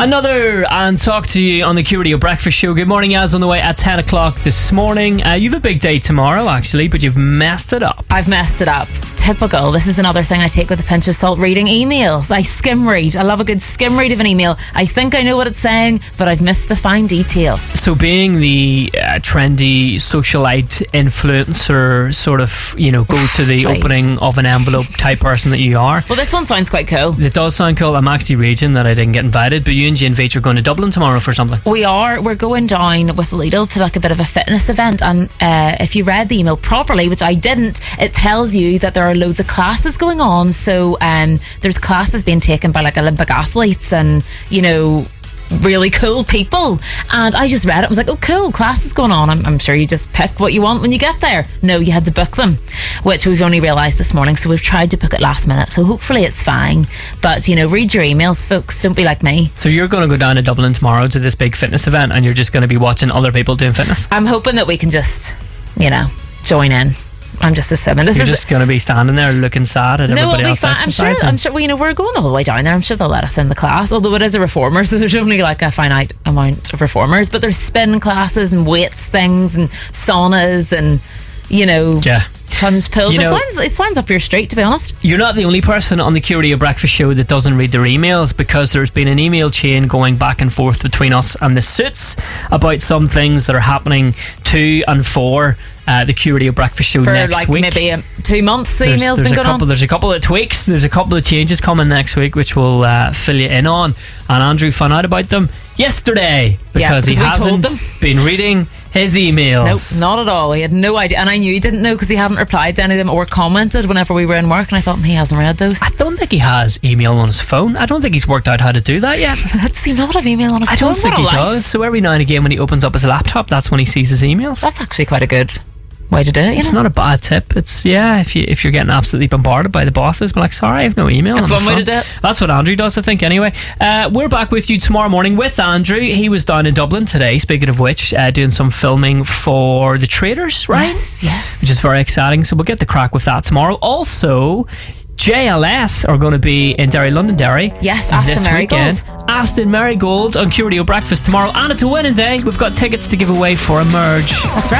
Another and talk to you on the Curio Breakfast Show. Good morning, Az, on the way at 10 o'clock this morning. You've a big day tomorrow, actually, but you've messed it up. I've messed it up. Typical. This is another thing I take with a pinch of salt, reading emails. I skim read. I love a good skim read of an email. I think I know what it's saying, but I've missed the fine detail. So being the trendy socialite influencer sort of, go to the opening of an envelope type person that you are. Well, this one sounds quite cool. It does sound cool. I'm actually raging that I didn't get invited, but you and Jane Veitch are going to Dublin tomorrow for something. We are. We're going down with Lidl to like a bit of a fitness event, and if you read the email properly, which I didn't, it tells you that there are loads of classes going on. So there's classes being taken by like Olympic athletes and really cool people, and I just read it and was like, oh cool, classes going on. I'm sure you just pick what you want when you get there. No, you had to book them, which we've only realised this morning, so we've tried to book it last minute, so hopefully it's fine. But read your emails, folks, don't be like me. So you're going to go down to Dublin tomorrow to this big fitness event, and you're just going to be watching other people doing fitness? I'm hoping that we can just join in. I'm just assuming you're just going to be standing there looking sad at everybody else exercising. I'm sure. We're going the whole way down there. I'm sure they'll let us in the class. Although it is a reformer, so there's only like a finite amount of reformers. But there's spin classes and weights things and saunas and plunge pills. It sounds up your street, to be honest. You're not the only person on the Curio Breakfast Show that doesn't read their emails, because there's been an email chain going back and forth between us and the Suits about some things that are happening to and for the Curio Breakfast Show for next week. Maybe 2 months the email's been going on. There's a couple of tweaks, there's a couple of changes coming next week, which we'll fill you in on, and Andrew found out about them yesterday because he hasn't been reading his emails. Nope, not at all. He had no idea, and I knew he didn't know because he hadn't replied to any of them or commented whenever we were in work, and I thought he hasn't read those. I don't think he has email on his phone. I don't think he's worked out how to do that yet. Does he not have email on his phone? I don't think he does. So every now and again when he opens up his laptop, that's when he sees his emails. That's actually quite a good way to do it. It's not a bad tip. It's if you're getting absolutely bombarded by the bosses, but like, sorry, I have no email. That's one way to do it. That's what Andrew does, I think. Anyway, we're back with you tomorrow morning with Andrew. He was down in Dublin today, speaking of which, doing some filming for The Traders, right? Yes. Which is very exciting. So we'll get the crack with that tomorrow. Also, JLS are going to be in Derry, Londonderry. Yes, Aston Marigold. Aston Marigold on Curio Breakfast tomorrow, and it's a winning day. We've got tickets to give away for a merge. That's right.